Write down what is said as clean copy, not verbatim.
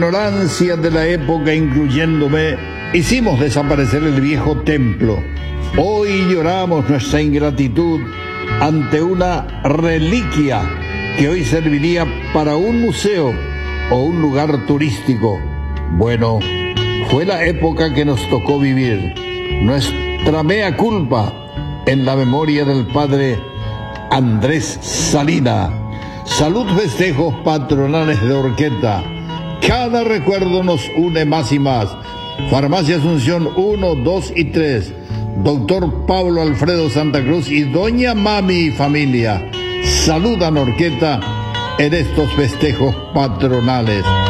ignorancia de la época, incluyéndome, hicimos desaparecer el viejo templo. Hoy lloramos nuestra ingratitud ante una reliquia que hoy serviría para un museo o un lugar turístico. Bueno, fue la época que nos tocó vivir. Nuestra mea culpa en la memoria del padre Andrés Salina. Salud, festejos patronales de Orqueta. Cada recuerdo nos une más y más. Farmacia Asunción 1, 2 y 3. Doctor Pablo Alfredo Santa Cruz y Doña Mami y familia. Saludan Orqueta en estos festejos patronales.